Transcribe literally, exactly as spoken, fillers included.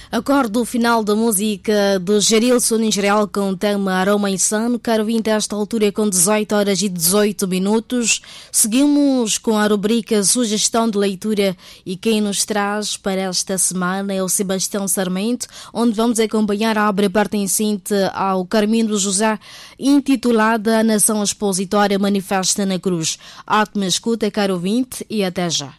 Acordo final da música de Gerilson Israel com o tema Aroma Insano. Caro ouvinte, a esta altura é com dezoito horas e dezoito minutos. Seguimos com a rubrica Sugestão de Leitura e quem nos traz para esta semana é o Sebastião Sarmento, onde vamos acompanhar a obra pertencente ao Carmino José, intitulada A Nação Expositória Manifesta na Cruz. Ótima escuta, caro ouvinte, e até já.